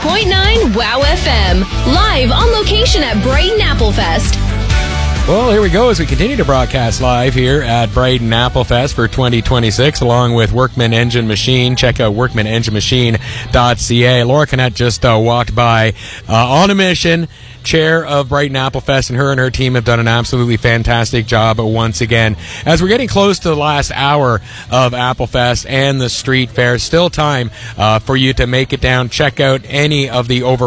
100.9 WOW FM. Live on location at Brighton Applefest. Well, here we go as we continue to broadcast live here at Brighton Applefest for 2026, along with Workman Engine Machine. Check out workmanenginemachine.ca. Laura Canet just walked by on a mission, chair of Brighton Applefest, and her team have done an absolutely fantastic job once again. As we're getting close to the last hour of Applefest and the street fair, still time for you to make it down. Check out any of the over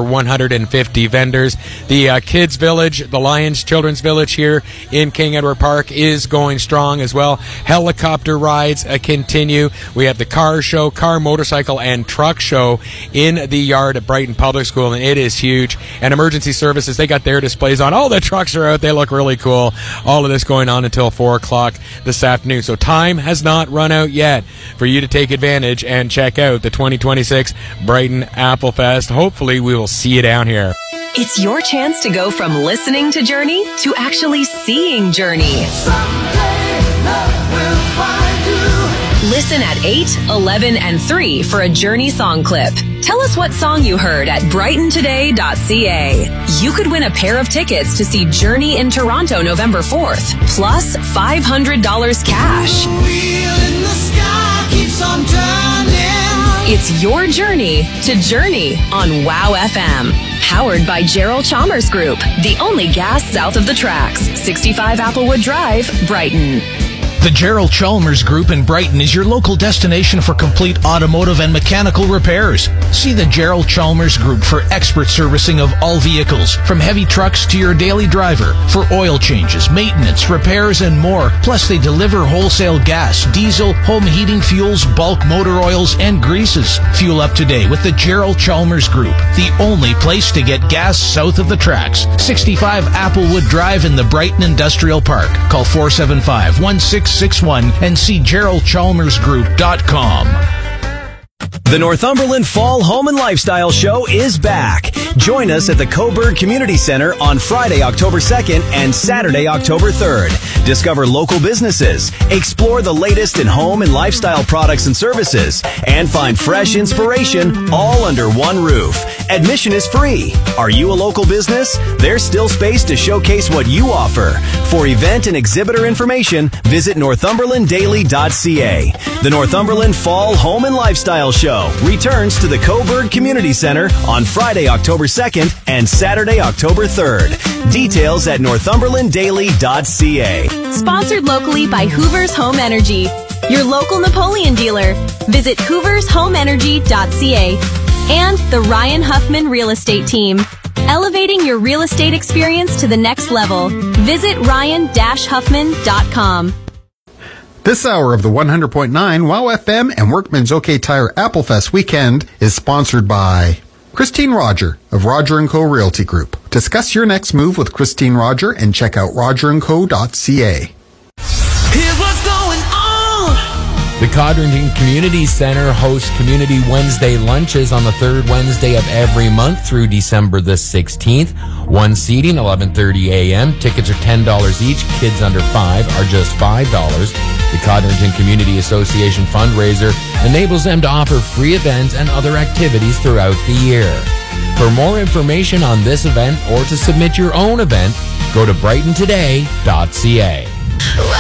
150 vendors. The Kids Village, the Lions Children's Village here in King Edward Park is going strong as well. Helicopter rides continue. We have the car show, car, motorcycle, and truck show in the yard at Brighton Public School, and it is huge. And emergency services, they got their displays on. All the trucks are out. They look really cool. All of this going on until 4 o'clock this afternoon. So time has not run out yet for you to take advantage and check out the 2026 Brighton Applefest. Hopefully we will see you down here. It's your chance to go from listening to Journey to actually seeing Journey. Someday love will find you. Listen at 8, 11, and 3 for a Journey song clip. Tell us what song you heard at brightontoday.ca. You could win a pair of tickets to see Journey in Toronto November 4th, plus $500 cash. Wheel in the sky keeps on turning. It's your journey to Journey on WOW FM. Powered by Gerald Chalmers Group, the only gas south of the tracks. 65 Applewood Drive, Brighton. The Gerald Chalmers Group in Brighton is your local destination for complete automotive and mechanical repairs. See the Gerald Chalmers Group for expert servicing of all vehicles, from heavy trucks to your daily driver, for oil changes, maintenance, repairs, and more. Plus, they deliver wholesale gas, diesel, home heating fuels, bulk motor oils, and greases. Fuel up today with the Gerald Chalmers Group, the only place to get gas south of the tracks. 65 Applewood Drive in the Brighton Industrial Park. Call 475-1661 and see GeraldChalmersGroup.com. The Northumberland Fall Home and Lifestyle Show is back. Join us at the Coburg Community Center on Friday, October 2nd and Saturday, October 3rd. Discover local businesses, explore the latest in home and lifestyle products and services, and find fresh inspiration all under one roof. Admission is free. Are you a local business? There's still space to showcase what you offer. For event and exhibitor information, visit northumberlanddaily.ca. The Northumberland Fall Home and Lifestyle Show returns to the Coburg Community Center on Friday, October 2nd and Saturday, October 3rd. Details at northumberlanddaily.ca. Sponsored locally by Hoover's Home Energy, your local Napoleon dealer. Visit hoovershomeenergy.ca. And the Ryan Huffman Real Estate Team, elevating your real estate experience to the next level. Visit ryan-huffman.com. This hour of the 100.9 WOW FM and Workman's OK Tire Applefest weekend is sponsored by Christine Roger of Roger & Co. Realty Group. Discuss your next move with Christine Roger and check out rogerandco.ca. Here's what's going on. The Codrington Community Center hosts Community Wednesday lunches on the third Wednesday of every month through December the 16th. One seating, 11:30 a.m. Tickets are $10 each. Kids under 5 are just $5. The Codrington Community Association fundraiser enables them to offer free events and other activities throughout the year. For more information on this event or to submit your own event, go to brightontoday.ca.